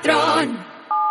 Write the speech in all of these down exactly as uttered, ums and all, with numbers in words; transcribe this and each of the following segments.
patrón.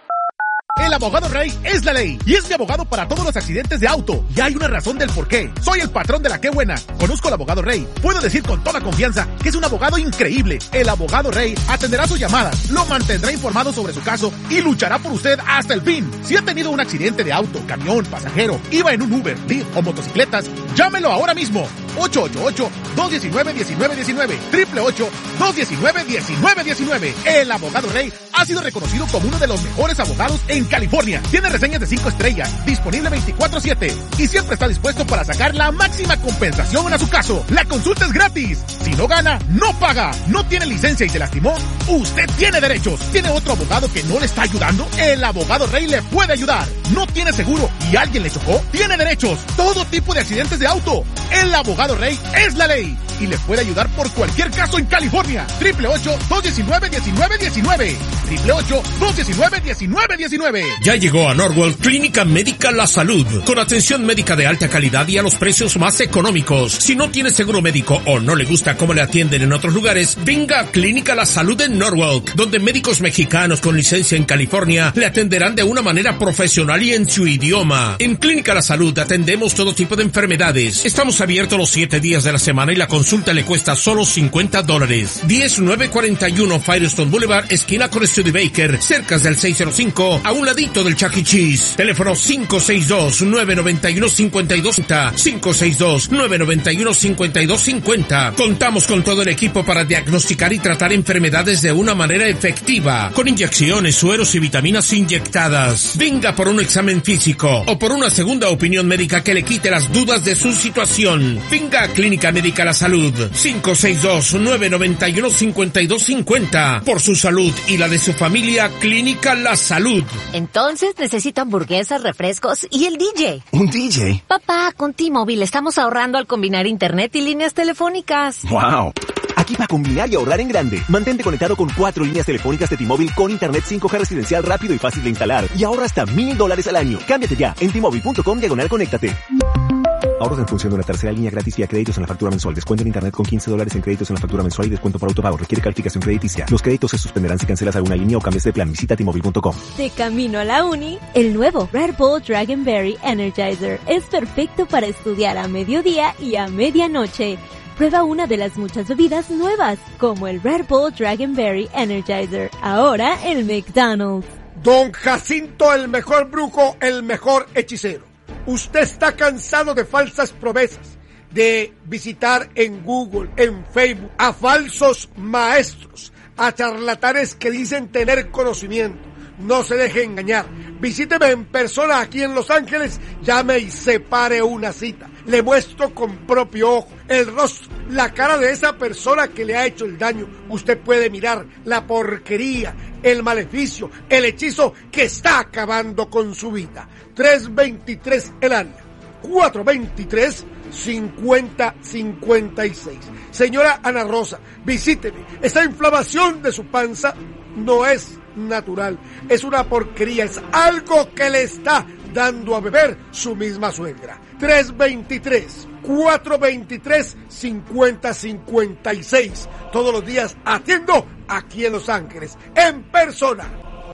El abogado Rey es la ley y es mi abogado para todos los accidentes de auto. Y hay una razón del por qué. Soy el patrón de la Qué Buena. Conozco al abogado Rey. Puedo decir con toda confianza que es un abogado increíble. El abogado Rey atenderá sus llamadas, lo mantendrá informado sobre su caso y luchará por usted hasta el fin. Si ha tenido un accidente de auto, camión, pasajero, iba en un Uber, Lyft o motocicletas, llámelo ahora mismo. ocho ocho ocho, dos uno nueve, uno nueve uno nueve, ocho ocho ocho, dos uno nueve, uno nueve uno nueve. El abogado Rey ha sido reconocido como uno de los mejores abogados en California. Tiene reseñas de cinco estrellas, disponible veinticuatro siete y siempre está dispuesto para sacar la máxima compensación a su caso. La consulta es gratis. Si no gana, no paga. No tiene licencia y se lastimó, usted tiene derechos. ¿Tiene otro abogado que no le está ayudando? El abogado Rey le puede ayudar. ¿No tiene seguro y alguien le chocó? Tiene derechos. Todo tipo de accidentes de auto. El abogado Rey es la ley y le puede ayudar por cualquier caso en California. ocho ocho ocho, dos uno nueve, uno nueve uno nueve. ocho ocho ocho, dos uno nueve, uno nueve uno nueve. Ya llegó a Norwell Clínica Médica La Salud, con atención médica de alta calidad y a los precios más económicos. Si no tiene seguro médico o no le gusta cómo le atienden en otros lugares, venga a Clínica La Salud en Norwalk, donde médicos mexicanos con licencia en California le atenderán de una manera profesional y en su idioma. En Clínica La Salud atendemos todo tipo de enfermedades. Estamos abiertos los siete días de la semana y la consulta le cuesta solo cincuenta dólares. diez nueve cuarenta y uno Firestone Boulevard, esquina con Studebaker, cerca del seiscientos cinco, a un ladito del Chuck E. Cheese. Teléfono cinco seis dos, nueve nueve uno, cinco dos cinco cero, cinco seis dos, nueve nueve uno, cinco dos cinco cero. Contamos con todo el equipo para diagnosticar y tratar enfermedades de una manera efectiva, con inyecciones, sueros y vitaminas inyectadas. Venga por un examen físico o por una segunda opinión médica que le quite las dudas de su situación. Venga a Clínica Médica La Salud, cinco seis dos, nueve nueve uno, cinco dos cinco cero. Por su salud y la de su familia, Clínica La Salud. Entonces necesito hamburguesas, refrescos y el D J. ¿Un D J? Papá, con T-Mobile estamos ahorrando al combinar internet y líneas telefónicas. ¡Wow! Aquí para combinar y ahorrar en grande. Mantente conectado con cuatro líneas telefónicas de T-Mobile con internet cinco G residencial rápido y fácil de instalar. Y ahorra hasta mil dólares al año. Cámbiate ya en T-Mobile punto com diagonal conéctate. Ahorros en función de una tercera línea gratis vía créditos en la factura mensual. Descuento en internet con quince dólares en créditos en la factura mensual y descuento por autopago. Requiere calificación crediticia. Los créditos se suspenderán si cancelas alguna línea o cambias de plan. Visita T Mobile punto com. De camino a la uni, el nuevo Red Bull Dragonberry Energizer es perfecto para estudiar a mediodía y a medianoche. Prueba una de las muchas bebidas nuevas, como el Red Bull Dragonberry Energizer, ahora en McDonald's. Don Jacinto, el mejor brujo, el mejor hechicero. Usted está cansado de falsas promesas, de visitar en Google, en Facebook, a falsos maestros, a charlatanes que dicen tener conocimiento. No se deje engañar. Visíteme en persona aquí en Los Ángeles, llame y separe una cita. Le muestro con propio ojo el rostro, la cara de esa persona que le ha hecho el daño. Usted puede mirar la porquería, el maleficio, el hechizo que está acabando con su vida. tres veintitrés el año, cuatro veintitrés, cincuenta cincuenta y seis. Señora Ana Rosa, visíteme. Esa inflamación de su panza no es natural, es una porquería, es algo que le está dando a beber su misma suegra. tres veintitrés, cuatro veintitrés, cincuenta cincuenta y seis. Todos los días atiendo aquí en Los Ángeles, en persona.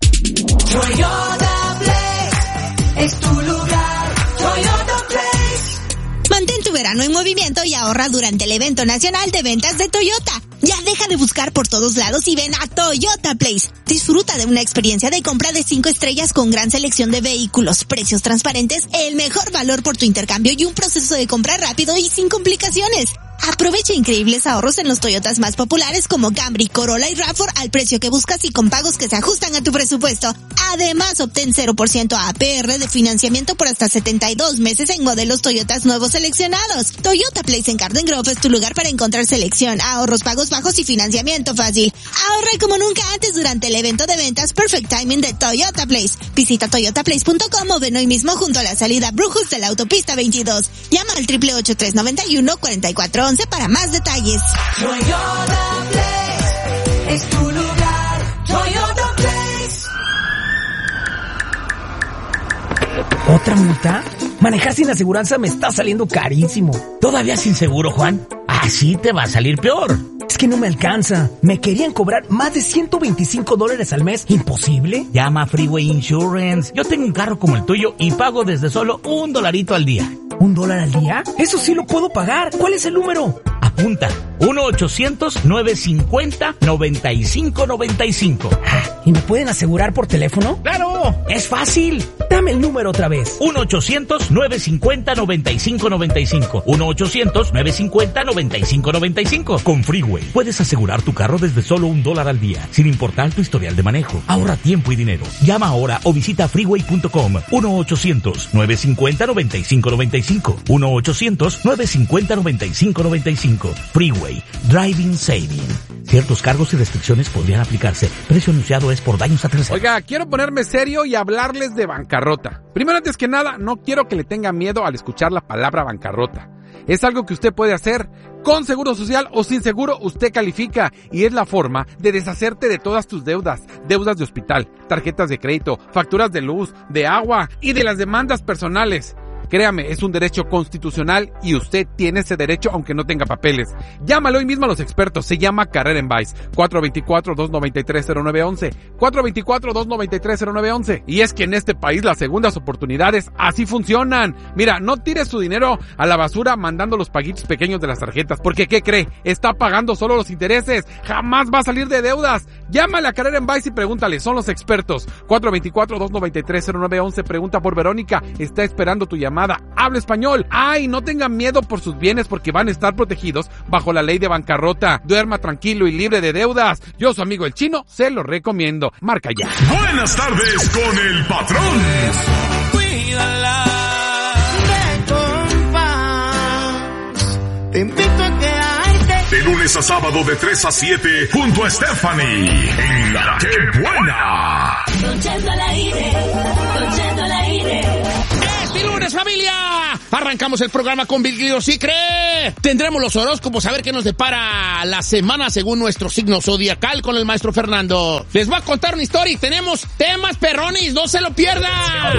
Toyota Place es tu lugar. Toyota Place. Mantén tu verano en movimiento y ahorra durante el evento nacional de ventas de Toyota. Ya deja de buscar por todos lados y ven a Toyota Place. Disfruta de una experiencia de compra de cinco estrellas con gran selección de vehículos, precios transparentes, el mejor valor por tu intercambio y un proceso de compra rápido y sin complicaciones. Aprovecha increíbles ahorros en los Toyotas más populares como Camry, Corolla y RAV cuatro al precio que buscas y con pagos que se ajustan a tu presupuesto. Además, obtén cero por ciento A P R de financiamiento por hasta setenta y dos meses en modelos Toyotas nuevos seleccionados. Toyota Place en Garden Grove es tu lugar para encontrar selección, ahorros, pagos bajos y financiamiento fácil. Ahorra como nunca antes durante el evento de ventas Perfect Timing de Toyota Place. Visita toyota place punto com o ven hoy mismo junto a la salida Brujos de la autopista veintidós. Llama al triple ocho tres noventa y uno, cuarenta y cuatro once para más detalles. Toyota Place es tu lugar. Toyota Place. ¿Otra multa? Manejar sin aseguranza me está saliendo carísimo. ¿Todavía sin seguro, Juan? Así te va a salir peor. que no me alcanza. Me querían cobrar más de ciento veinticinco dólares al mes. ¿Imposible? Llama a Freeway Insurance. Yo tengo un carro como el tuyo y pago desde solo un dolarito al día. ¿Un dólar al día? Eso sí lo puedo pagar. ¿Cuál es el número? Apunta. uno ochocientos, nueve cincuenta, noventa y cinco noventa y cinco. ¿Y me pueden asegurar por teléfono? ¡Claro! ¡Es fácil! Dame el número otra vez. uno ochocientos, nueve cincuenta, noventa y cinco noventa y cinco. uno ochocientos, nueve cincuenta, noventa y cinco noventa y cinco. Con Freeway puedes asegurar tu carro desde solo un dólar al día, sin importar tu historial de manejo. Ahorra tiempo y dinero. Llama ahora o visita freeway punto com. uno ochocientos, nueve cincuenta, noventa y cinco noventa y cinco. uno ochocientos, nueve cincuenta, noventa y cinco noventa y cinco. Freeway. Driving Saving. Ciertos cargos y restricciones podrían aplicarse. Precio anunciado es por daños a terceros. Oiga, quiero ponerme serio y hablarles de bancarrota. Primero, antes que nada, no quiero que le tenga miedo al escuchar la palabra bancarrota. Es algo que usted puede hacer con seguro social o sin seguro. Usted califica y es la forma de deshacerte de todas tus deudas, deudas de hospital, tarjetas de crédito, facturas de luz, de agua y de las demandas personales. Créame, es un derecho constitucional y usted tiene ese derecho aunque no tenga papeles. Llámalo hoy mismo a los expertos, se llama Carrera en Vice. cuatro dos cuatro, dos nueve tres, cero nueve uno uno. cuatro dos cuatro, dos nueve tres, cero nueve uno uno. Y es que en este país las segundas oportunidades así funcionan. Mira, no tire su dinero a la basura mandando los paguitos pequeños de las tarjetas, porque ¿qué cree? Está pagando solo los intereses. Jamás va a salir de deudas. Llámale a Carrera en Vice y pregúntale, son los expertos. cuatro dos cuatro, dos nueve tres, cero nueve uno uno. Pregunta por Verónica, está esperando tu llamada. Habla español. Ay, no tengan miedo por sus bienes porque van a estar protegidos bajo la ley de bancarrota. Duerma tranquilo y libre de deudas. Yo, su amigo el chino, se lo recomiendo. Marca ya. Buenas tardes con el patrón. Cuídala de compás. Te invito a quedarte. De lunes a sábado de tres a siete junto a Stephanie en La Que Buena. Don Cheto al aire. Don Cheto al aire. Este lunes, familia, arrancamos el programa con Bill Guido Sí Cree. Tendremos los horóscopos a ver qué nos depara la semana según nuestro signo zodiacal con el maestro Fernando. Les voy a contar una historia y tenemos temas perrones, no se lo pierdan.